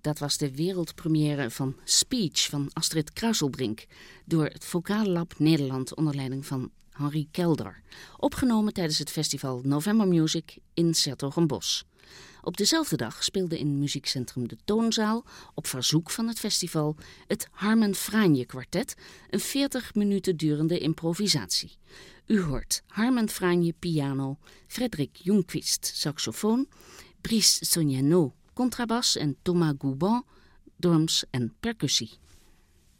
Dat was de wereldpremière van Speech van Astrid Kruiselbrink door het Vocale Lab Nederland onder leiding van Henri Kelder. Opgenomen tijdens het festival November Music in 's-Hertogenbosch. Op dezelfde dag speelde in muziekcentrum De Toonzaal, op verzoek van het festival, het Harmen Franje kwartet, een 40 minuten durende improvisatie. U hoort Harmen Franje piano, Frederik Jungquist saxofoon, Brice Sognano contrabas en Thomas Gouban drums en percussie.